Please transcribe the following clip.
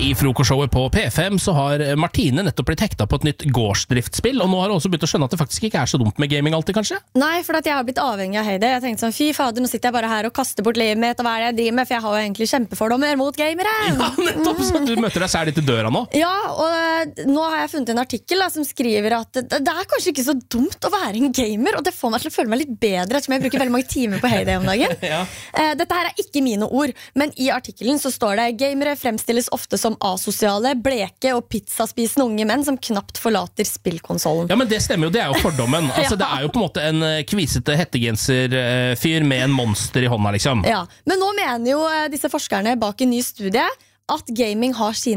I frokostshowet på P5 så har Martine nettopp blitt hekta på et nytt gårdsdriftsspill, og nå har hun også begynt å skjønne at det faktisk ikke så dumt med gaming alltid, kanskje? Nei, for at jeg har blitt avhengig av Heyday. Jeg tenkte sånn, fy fader, nå sitter jeg bare her og kaster bort livet mitt, og hva det jeg driver med, for jeg har jo egentlig kjempefordommer mot gamere. Ja, nettopp, så du møter deg selv litt i døra nå. Ja, og nå har jeg funnet en artikkel da, som skriver at det kanskje ikke så dumt å være en gamer, og det får meg til å føle meg litt bedre, ettersom jeg bruker veldig mange timer på Heyday om dagen. Ja. Dette her ikke mine ord, men i artikkelen så står det: gamere fremstilles ofte som asosiale, bleke og pizzaspisende unge menn som knapt forlater spillkonsolen. Ja, men det stemmer jo, det jo fordommen. Altså, Ja. Det jo på en måte en kvisete hettegenser-fyr med en monster i hånda, liksom. Ja, men nå mener jo disse forskerne bak en ny studie at gaming har sine